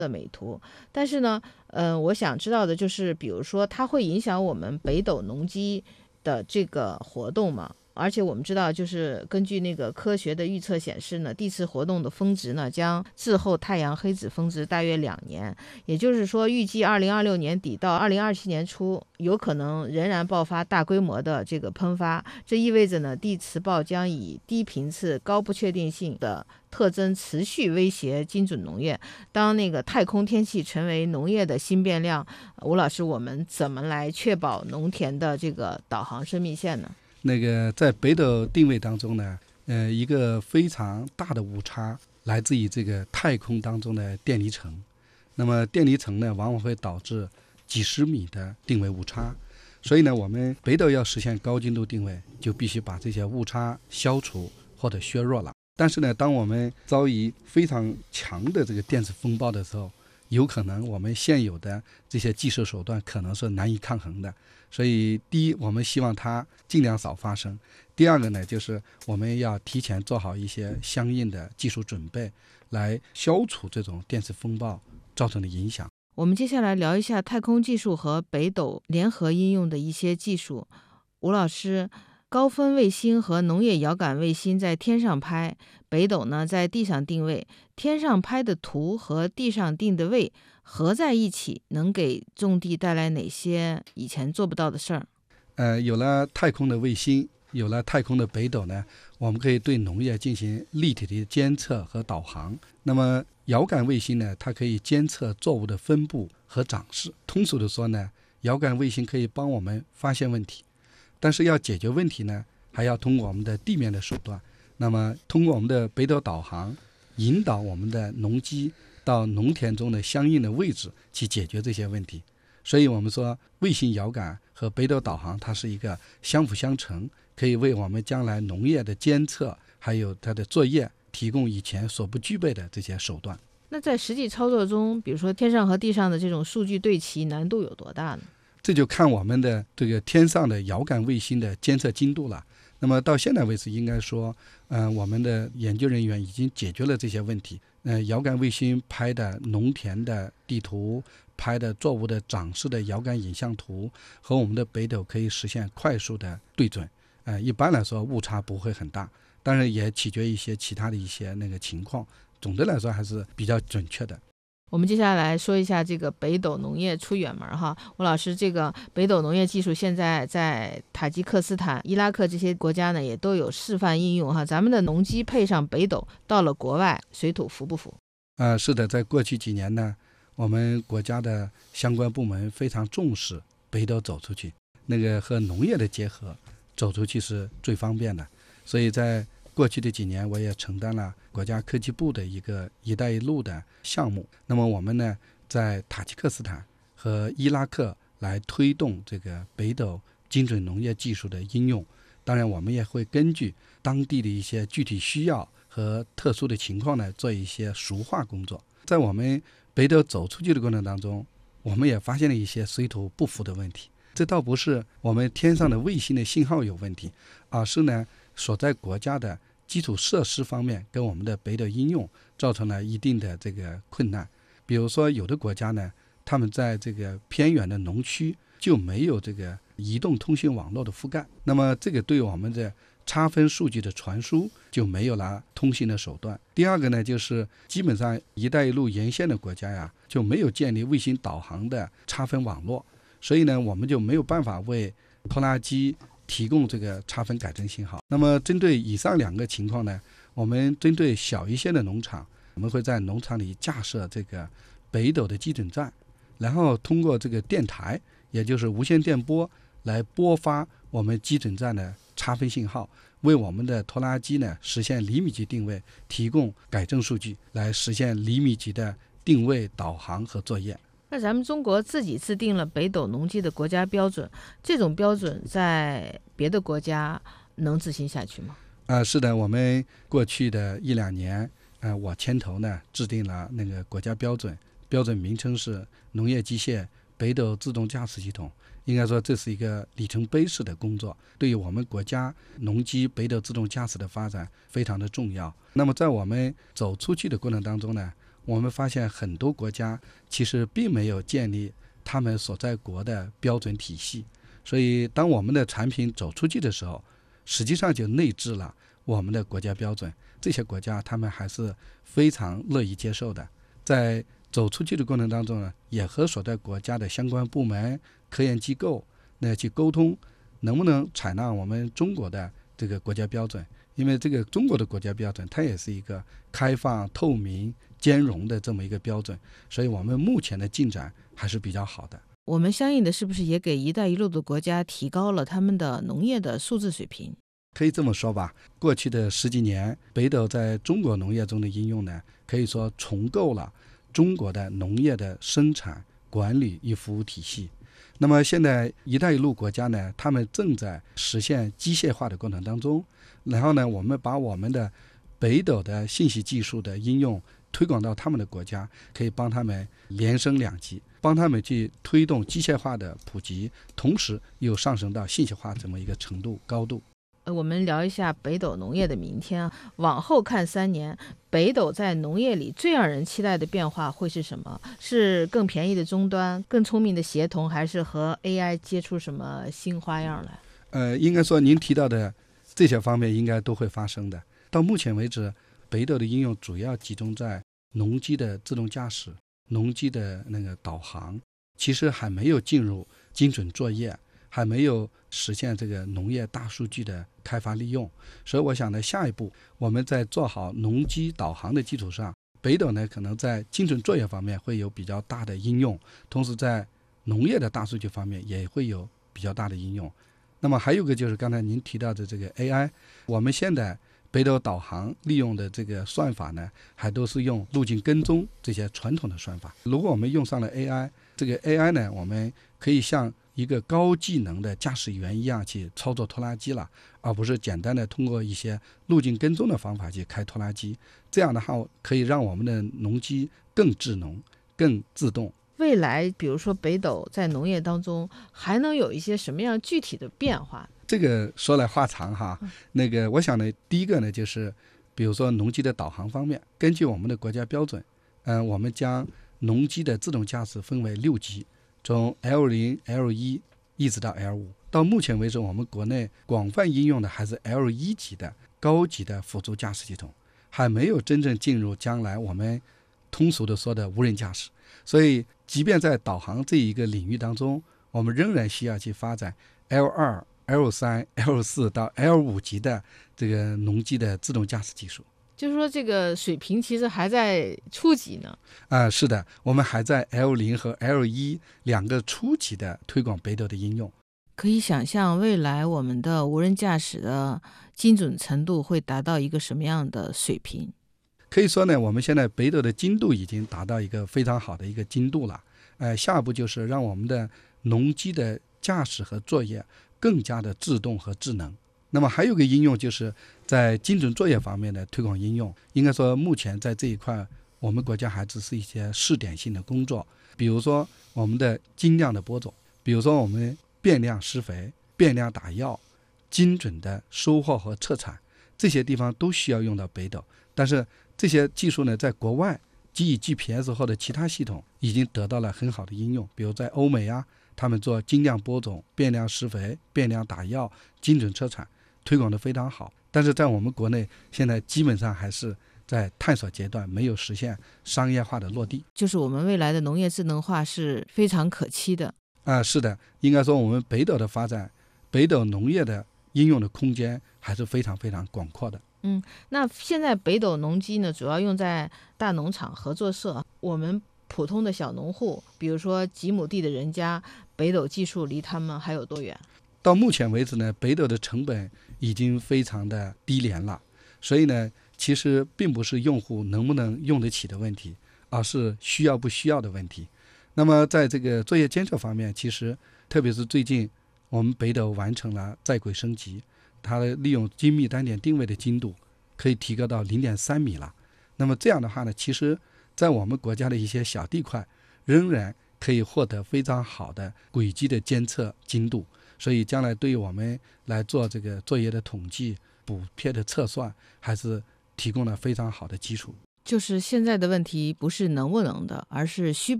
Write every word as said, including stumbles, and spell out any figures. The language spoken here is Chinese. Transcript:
的美图。但是呢，呃，我想知道的就是，比如说它会影响我们北斗农机的这个活动吗？而且我们知道，就是根据那个科学的预测显示呢，地磁活动的峰值呢将滞后太阳黑子峰值大约两年，也就是说，预计二零二六年底到二零二七年初，有可能仍然爆发大规模的这个喷发。这意味着呢，地磁暴将以低频次、高不确定性的特征持续威胁精准农业。当那个太空天气成为农业的新变量，吴老师，我们怎么来确保农田的这个导航生命线呢？ 那个在北斗定位当中呢，呃，一个非常大的误差来自于这个太空当中的电离层。那么电离层呢，往往会导致几十米的定位误差。所以呢，我们北斗要实现高精度定位，就必须把这些误差消除或者削弱了。但是呢，当我们遭遇非常强的这个电磁风暴的时候，有可能我们现有的这些技术手段可能是难以抗衡的。所以第一，我们希望它尽量少发生。第二个呢，就是我们要提前做好一些相应的技术准备，来消除这种电磁风暴造成的影响。 我们接下来聊一下太空技术和北斗联合应用的一些技术。吴老师，高分卫星和农业遥感卫星在天上拍，北斗呢在地上定位，天上拍的图和地上定的位合在一起，能给种地带来哪些以前做不到的事儿？ 呃，有了太空的卫星，有了太空的北斗呢，我们可以对农业进行立体的监测和导航。那么遥感卫星呢，它可以监测作物的分布和长势。通俗的说呢，遥感卫星可以帮我们发现问题，但是要解决问题呢，还要通过我们的地面的手段。那么通过我们的北斗导航，引导我们的农机到农田中的相应的位置去解决这些问题。所以我们说卫星遥感和北斗导航它是一个相辅相成，可以为我们将来农业的监测还有它的作业提供以前所不具备的这些手段。 那在实际操作中，比如说天上和地上的这种数据对齐，难度有多大呢？ 这就看我们的这个天上的遥感卫星的监测精度了。那么到现在为止，应该说，嗯、呃，我们的研究人员已经解决了这些问题。呃，遥感卫星拍的农田的地图，拍的作物的长势的遥感影像图，和我们的北斗可以实现快速的对准。呃，一般来说误差不会很大，当然也取决一些其他的一些那个情况。总的来说还是比较准确的。 我们接下来说一下这个北斗农业出远门哈，吴老师，这个北斗农业技术现在在塔吉克斯坦、伊拉克这些国家呢也都有示范应用哈。咱们的农机配上北斗到了国外，水土服不服？ 呃，是的，在过去几年呢，我们国家的相关部门非常重视北斗走出去，那个和农业的结合，走出去是最方便的。所以在过去的几年，我也承担了国家科技部的一个“一带一路”的项目。那么我们呢，在塔吉克斯坦和伊拉克来推动这个北斗精准农业技术的应用。当然，我们也会根据当地的一些具体需要和特殊的情况呢，做一些熟化工作。在我们北斗走出去的过程当中，我们也发现了一些水土不服的问题。这倒不是我们天上的卫星的信号有问题，而是呢所在国家的基础设施方面跟我们的北斗应用造成了一定的这个困难。比如说有的国家呢，他们在这个偏远的农区就没有这个移动通讯网络的覆盖，那么这个对我们的差分数据的传输就没有了通信的手段。第二个呢，就是基本上一带一路沿线的国家呀，就没有建立卫星导航的差分网络，所以呢我们就没有办法为拖拉机提供这个差分改正信号。那么针对以上两个情况呢，我们针对小一些的农场，我们会在农场里架设这个北斗的基准站，然后通过这个电台，也就是无线电波来拨发我们基准站的差分信号，为我们的拖拉机呢实现厘米级定位提供改正数据，来实现厘米级的定位导航和作业。 那咱们中国自己制定了北斗农机的国家标准，这种标准在别的国家能执行下去吗？ 呃，是的，我们过去的一两年，呃，我牵头呢制定了那个国家标准，标准名称是农业机械北斗自动驾驶系统。应该说这是一个里程碑式的工作，对于我们国家农机北斗自动驾驶的发展非常的重要。那么在我们走出去的过程当中呢， 我们发现很多国家其实并没有建立他们所在国的标准体系，所以当我们的产品走出去的时候，实际上就内置了我们的国家标准，这些国家他们还是非常乐意接受的。在走出去的过程当中呢，也和所在国家的相关部门、科研机构那去沟通，能不能采纳我们中国的这个国家标准，因为这个中国的国家标准它也是一个开放、透明、兼容的这么一个标准，所以我们目前的进展还是比较好的。 我们相应的是不是也给一带一路的国家提高了他们的农业的素质水平？ 可以这么说吧，过去的十几年，北斗在中国农业中的应用呢，可以说重构了中国的农业的生产、管理与服务体系。那么现在一带一路国家呢，他们正在实现机械化的过程当中，然后呢，我们把我们的北斗的信息技术的应用推广到他们的国家，可以帮他们连升两级，帮他们去推动机械化的普及，同时又上升到信息化这么一个程度高度。 呃，我们聊一下北斗农业的明天啊。往后看三年，北斗在农业里最让人期待的变化会是什么？是更便宜的终端、更聪明的协同，还是和 A I 接出什么新花样来？ 呃，应该说您提到的这些方面应该都会发生的。到目前为止，北斗的应用主要集中在农机的自动驾驶、农机的那个导航，其实还没有进入精准作业，还没有实现这个农业大数据的开发利用。所以我想呢，下一步我们在做好农机导航的基础上，北斗呢可能在精准作业方面会有比较大的应用，同时在农业的大数据方面也会有比较大的应用。那么还有个就是刚才您提到的这个 A I， 我们现在北斗导航利用的这个算法呢，还都是用路径跟踪这些传统的算法。如果我们用上了 A I， 这个 A I 呢，我们可以像一个高技能的驾驶员一样去操作拖拉机了，而不是简单的通过一些路径跟踪的方法去开拖拉机。这样的话，可以让我们的农机更智能、更自动。 未来比如说北斗在农业当中还能有一些什么样具体的变化？ 这个说来话长哈，那个我想呢，第一个呢就是比如说农机的导航方面，根据我们的国家标准，嗯、呃，我们将农机的自动驾驶分为六级，从 L 零 L 一 一直到 L 五。到目前为止，我们国内广泛应用的还是 L 一 级的高级的辅助驾驶系统，还没有真正进入将来我们通俗的说的无人驾驶。所以即便在导航这一个领域当中，我们仍然需要去发展 L 二 L 三 L 四 到 L 五 级的这个农机的自动驾驶技术。 就是说这个水平其实还在初级呢。 啊、呃，是的，我们还在 L 零 和 L 一 两个初级的推广北斗的应用。 可以想象未来我们的无人驾驶的精准程度会达到一个什么样的水平？ 可以说呢，我们现在北斗的精度已经达到一个非常好的一个精度了。呃，下一步就是让我们的农机的驾驶和作业更加的自动和智能。那么还有个应用就是在精准作业方面的推广应用，应该说目前在这一块我们国家还只是一些试点性的工作，比如说我们的精量的播种，比如说我们变量施肥、变量打药、精准的收获和测产，这些地方都需要用到北斗。但是这些技术呢，在国外基于 G P S 或者其他系统已经得到了很好的应用，比如在欧美啊，他们做精量播种、变量施肥、变量打药、精准测产，推广的非常好。但是在我们国内现在基本上还是在探索阶段，没有实现商业化的落地。 就是我们未来的农业智能化是非常可期的。 啊、呃，是的，应该说我们北斗的发展，北斗农业的应用的空间还是非常非常广阔的。 嗯，那现在北斗农机呢，主要用在大农场、合作社。我们普通的小农户，比如说几亩地的人家，北斗技术离他们还有多远？ 到目前为止呢，北斗的成本已经非常的低廉了，所以呢，其实并不是用户能不能用得起的问题，而是需要不需要的问题。那么在这个作业监测方面，其实特别是最近我们北斗完成了在轨升级，它利用精密单点定位的精度可以提高到 零点三米了。那么这样的话呢，其实在我们国家的一些小地块仍然可以获得非常好的轨迹的监测精度，所以将来对于我们来做这个作业的统计、补贴的测算，还是提供了非常好的基础。 就是现在的问题不是能不能的，而是需不